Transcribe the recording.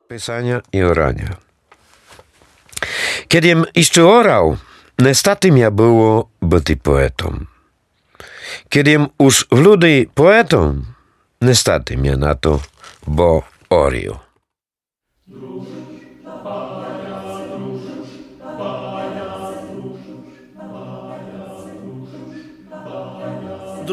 Pisania i orania. Kiedym jeszcze orał, niestety mnie było być poetą. Kiedym już w ludy poetą, niestety mnie na to, bo orił.